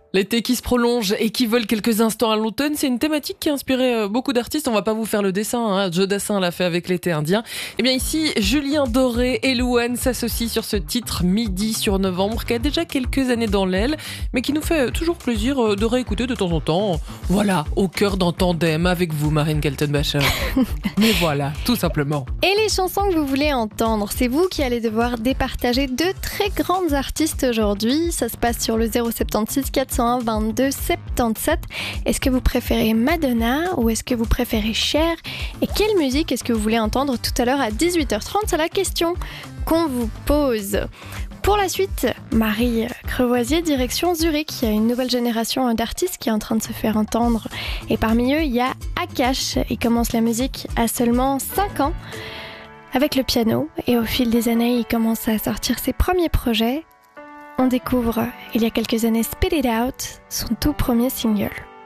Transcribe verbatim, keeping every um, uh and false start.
L'été qui se prolonge et qui vole quelques instants à l'automne, c'est une thématique qui a inspiré beaucoup d'artistes. On va pas vous faire le dessin, hein. Joe Dassin l'a fait avec l'été indien. Et bien ici, Julien Doré et Louane s'associent sur ce titre Midi sur Novembre qui a déjà quelques années dans l'aile, mais qui nous fait toujours plaisir de réécouter de temps en temps. Voilà, au cœur d'un tandem avec vous, Marine Kaltenbacher. Mais voilà, tout simplement. Et les chansons que vous voulez entendre, c'est vous qui allez devoir départager deux très grandes artistes aujourd'hui. Ça se passe sur le zéro soixante-seize quatre cent un vingt-deux soixante-dix-sept. Est-ce que vous préférez Madonna ou est-ce que vous préférez Cher? Et quelle musique est-ce que vous voulez entendre tout à l'heure à dix-huit heures trente? C'est la question qu'on vous pose. Pour la suite, Marie Crevoisier, direction Zurich. Il y a une nouvelle génération d'artistes qui est en train de se faire entendre. Et parmi eux, il y a Akash. Il commence la musique à seulement cinq ans avec le piano. Et au fil des années, il commence à sortir ses premiers projets. On découvre, il y a quelques années, Spit It Out, son tout premier single.